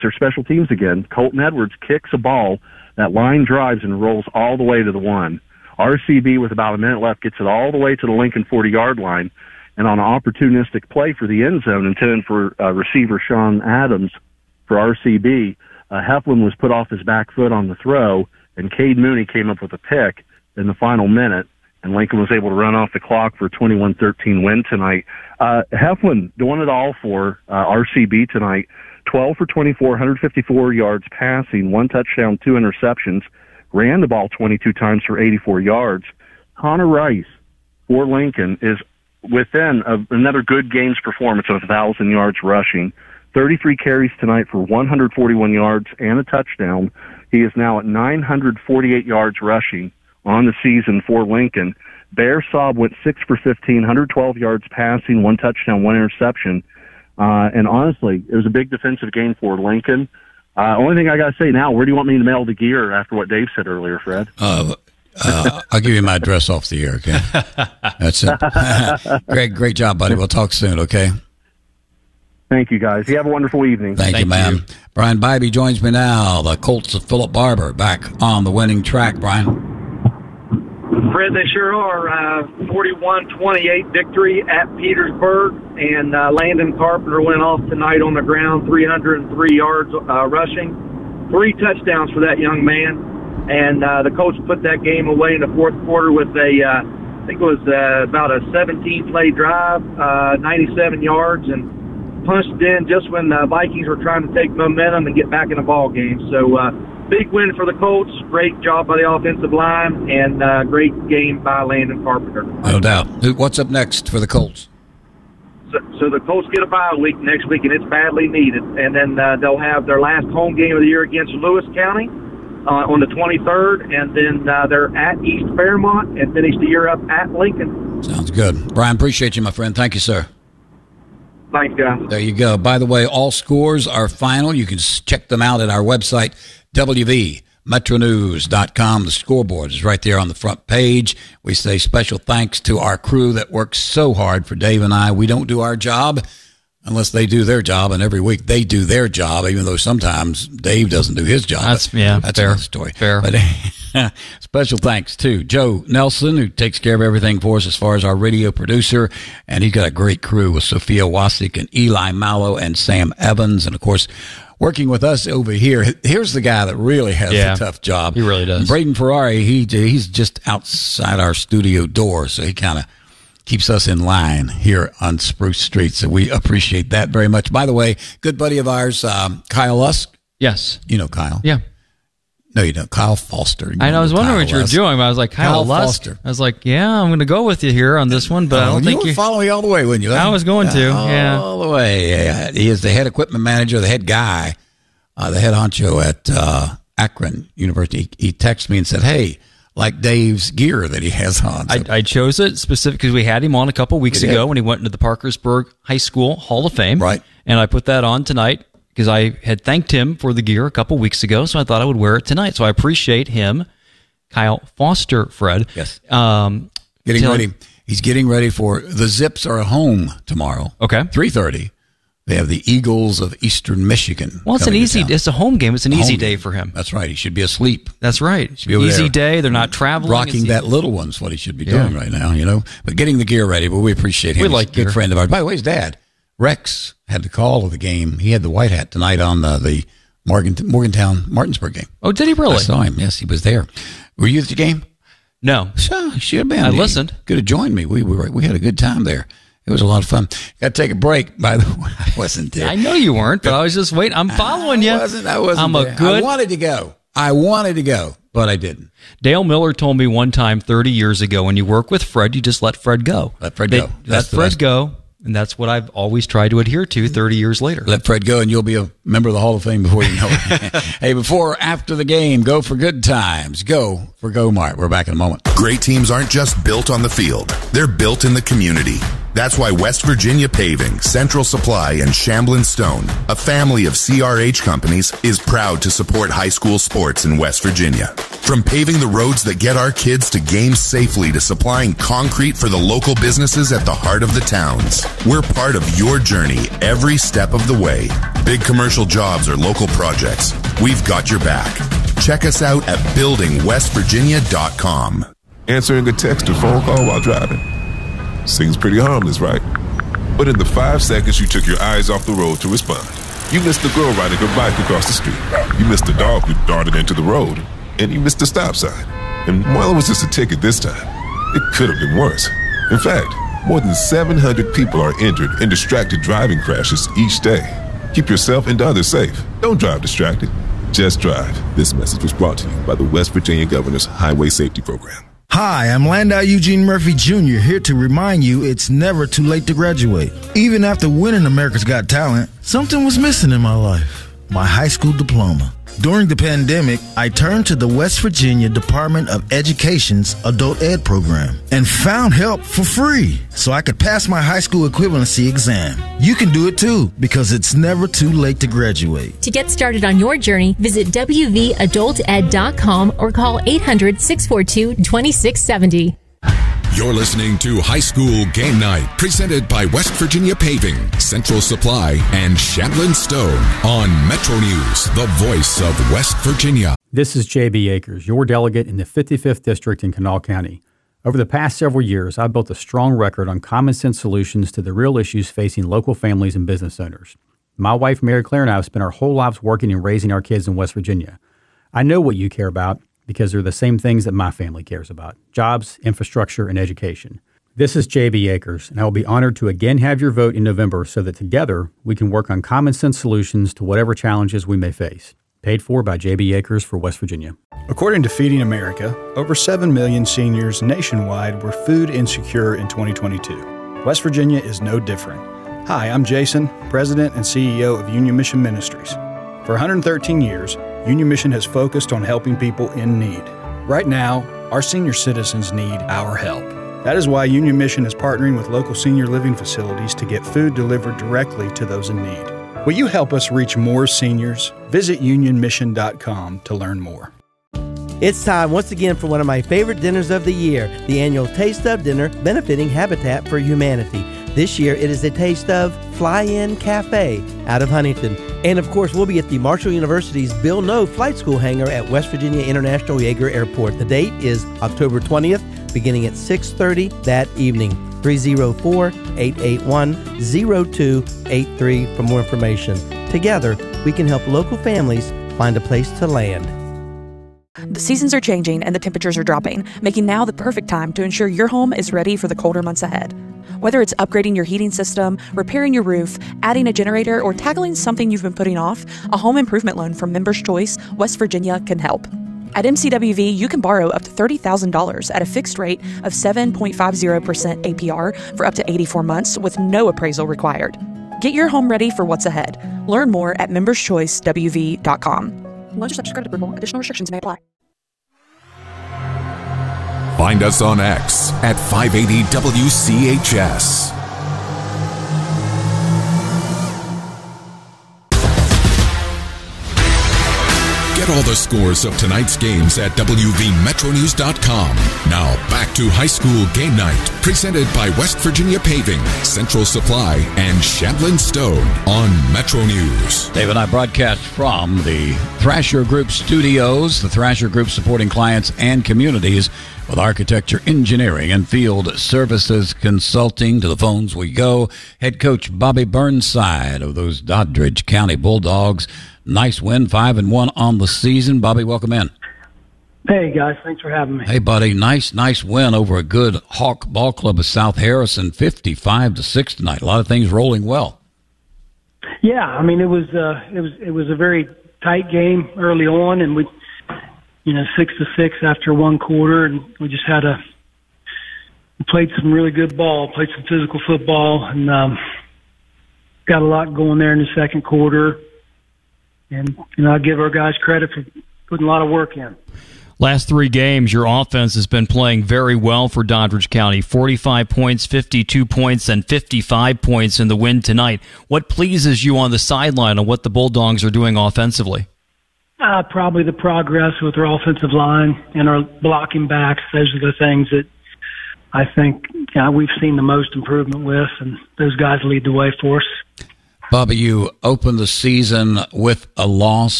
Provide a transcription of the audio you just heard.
their special teams again. Colton Edwards kicks a ball that line drives and rolls all the way to the 1. RCB, with about a minute left, gets it all the way to the Lincoln 40-yard line, and on an opportunistic play for the end zone intended for receiver Sean Adams for RCB, Heflin was put off his back foot on the throw, and Cade Mooney came up with a pick in the final minute, and Lincoln was able to run off the clock for a 21-13 win tonight. Heflin doing it all for RCB tonight. 12 for 24, 154 yards passing, 1 touchdown, 2 interceptions, ran the ball 22 times for 84 yards. Connor Rice for Lincoln is within another good games performance of 1,000 yards rushing. 33 carries tonight for 141 yards and a touchdown. He is now at 948 yards rushing on the season for Lincoln. Bear Saab went 6 for 15, 112 yards passing, 1 touchdown, 1 interception. And honestly, it was a big defensive game for Lincoln. Only thing I got to say now, where do you want me to mail the gear after what Dave said earlier, Fred? I'll give you my address off the air, okay? That's it. Great job, buddy. We'll talk soon, okay? Thank you, guys. You have a wonderful evening. Thank you, man. Brian Bybee joins me now. The Colts of Philip Barber back on the winning track, Brian. Fred, they sure are. 41-28 victory at Petersburg, and Landon Carpenter went off tonight on the ground, 303 yards rushing, 3 touchdowns for that young man, and the coach put that game away in the fourth quarter with I think it was about a 17-play drive, 97 yards, and punched in just when the Vikings were trying to take momentum and get back in the ball game. So big win for the Colts. Great job by the offensive line, and great game by Landon Carpenter. No doubt. What's up next for the Colts? So the Colts get a bye week next week, and it's badly needed. And then they'll have their last home game of the year against Lewis County on the 23rd, and then they're at East Fairmont and finish the year up at Lincoln. Sounds good. Brian, appreciate you, my friend. Thank you, sir. Thanks, guys. There you go. By the way, all scores are final. You can check them out at our website, WVMetronews.com. The scoreboard is right there on the front page. We say special thanks to our crew that works so hard for Dave and I. We don't do our job unless they do their job, and every week they do their job, even though sometimes Dave doesn't do his job. That's fair. Another story. Fair. But special thanks to Joe Nelson, who takes care of everything for us as far as our radio producer, and he's got a great crew with Sophia Wasik and Eli Mallow and Sam Evans, and of course, working with us over here. Here's the guy that really has a tough job. He really does. Braden Ferrari, he's just outside our studio door, so he kind of keeps us in line here on Spruce Street, so we appreciate that very much. By the way, good buddy of ours, Kyle Lusk. Yes. You know Kyle. Yeah. No, you don't. Kyle Foster. I was wondering what you were doing, but I was like, Kyle Lusk. Foster. I was like, yeah, I'm going to go with you here on this one, but I don't think you would follow me all the way, wouldn't you? I was going to, yeah. All the way. Yeah. He is the head equipment manager, the head guy, the head honcho at Akron University. He texted me and said, hey, like Dave's gear that he has on. So. I chose it specific because we had him on a couple weeks ago when he went into the Parkersburg High School Hall of Fame. Right. And I put that on tonight because I had thanked him for the gear a couple weeks ago, so I thought I would wear it tonight. So I appreciate him, Kyle Foster, Fred. Yes. Getting ready. He's getting ready for the Zips are home tomorrow. Okay. 3:30. They have the Eagles of Eastern Michigan. Well, it's a home game. It's an easy day for him. That's right. He should be asleep. That's right. Easy day. They're not traveling. Rocking that little one's what he should be doing right now, you know. But getting the gear ready, but we appreciate him. We like He's a good friend of ours. By the way, his dad, Rex, had the call of the game. He had the white hat tonight on the Morgantown-Martinsburg game. Oh, did he really? I saw him. Yes, he was there. Were you at the game? No. Sure, should have been. I listened. Could have joined me. We had a good time there. It was a lot of fun. Got to take a break, by the way. I wasn't there. I know you weren't, but I was just waiting. I'm following you. I wasn't there. I wanted to go, but I didn't. Dale Miller told me one time 30 years ago, when you work with Fred, you just let Fred go. Let Fred go. Let Fred go, and that's what I've always tried to adhere to 30 years later. Let Fred go, and you'll be a member of the Hall of Fame before you know it. Hey, before or after the game, go for good times. Go for Go Mart. We're back in a moment. Great teams aren't just built on the field. They're built in the community. That's why West Virginia Paving, Central Supply, and Shamblin Stone, a family of CRH companies, is proud to support high school sports in West Virginia. From paving the roads that get our kids to games safely to supplying concrete for the local businesses at the heart of the towns, we're part of your journey every step of the way. Big commercial jobs or local projects, we've got your back. Check us out at buildingwestvirginia.com. Answering a text or phone call while driving. Seems pretty harmless, right? But in the 5 seconds you took your eyes off the road to respond, you missed the girl riding her bike across the street. You missed the dog who darted into the road. And you missed the stop sign. And while it was just a ticket this time, it could have been worse. In fact, more than 700 people are injured in distracted driving crashes each day. Keep yourself and others safe. Don't drive distracted. Just drive. This message was brought to you by the West Virginia Governor's Highway Safety Program. Hi, I'm Landau Eugene Murphy Jr. here to remind you it's never too late to graduate. Even after winning America's Got Talent, something was missing in my life. My high school diploma. During the pandemic, I turned to the West Virginia Department of Education's Adult Ed program and found help for free so I could pass my high school equivalency exam. You can do it too because it's never too late to graduate. To get started on your journey, visit wvadulted.com or call 800-642-2670. You're listening to High School Game Night, presented by West Virginia Paving, Central Supply, and Shamblin Stone on Metro News, the voice of West Virginia. This is J.B. Akers, your delegate in the 55th District in Kanawha County. Over the past several years, I've built a strong record on common sense solutions to the real issues facing local families and business owners. My wife, Mary Claire, and I have spent our whole lives working and raising our kids in West Virginia. I know what you care about, because they're the same things that my family cares about: jobs, infrastructure, and education. This is J.B. Akers, and I will be honored to again have your vote in November so that together we can work on common sense solutions to whatever challenges we may face. Paid for by J.B. Akers for West Virginia. According to Feeding America, over 7 million seniors nationwide were food insecure in 2022. West Virginia is no different. Hi, I'm Jason, President and CEO of Union Mission Ministries. For 113 years, Union Mission has focused on helping people in need. Right now, our senior citizens need our help. That is why Union Mission is partnering with local senior living facilities to get food delivered directly to those in need. Will you help us reach more seniors? Visit unionmission.com to learn more. It's time once again for one of my favorite dinners of the year, the annual Taste of Dinner benefiting Habitat for Humanity. This year, it is a Taste of Fly-In Cafe out of Huntington. And of course, we'll be at the Marshall University's Bill Noe Flight School hangar at West Virginia International Yeager Airport. The date is October 20th, beginning at 6:30 that evening. 304-881-0283 for more information. Together, we can help local families find a place to land. The seasons are changing and the temperatures are dropping, making now the perfect time to ensure your home is ready for the colder months ahead. Whether it's upgrading your heating system, repairing your roof, adding a generator, or tackling something you've been putting off, a home improvement loan from Members Choice West Virginia can help. At MCWV, you can borrow up to $30,000 at a fixed rate of 7.50% APR for up to 84 months with no appraisal required. Get your home ready for what's ahead. Learn more at memberschoicewv.com. Loan subject to credit approval. Additional restrictions may apply. Find us on X at 580 WCHS. Get all the scores of tonight's games at WVMetroNews.com. Now back to High School Game Night, presented by West Virginia Paving, Central Supply, and Shamblin Stone on Metro News. Dave and I broadcast from the Thrasher Group studios. The Thrasher Group supporting clients and communities with architecture, engineering, and field services consulting. To the phones we go. Head coach Bobby Burnside of those Doddridge County Bulldogs. Nice win, 5-1 on the season. Bobby, welcome in. Hey, guys. Thanks for having me. Hey, buddy. Nice win over a good Hawk ball club of South Harrison, 55-6 tonight. A lot of things rolling well. Yeah, I mean, it was a very tight game early on, and we, 6-6 after one quarter, and we just we played some really good ball, played some physical football, and got a lot going there in the second quarter. And, I give our guys credit for putting a lot of work in. Last 3 games, your offense has been playing very well for Doddridge County. 45 points, 52 points, and 55 points in the win tonight. What pleases you on the sideline on what the Bulldogs are doing offensively? Probably the progress with our offensive line and our blocking backs. Those are the things that I think we've seen the most improvement with, and those guys lead the way for us. Bubba, you opened the season with a loss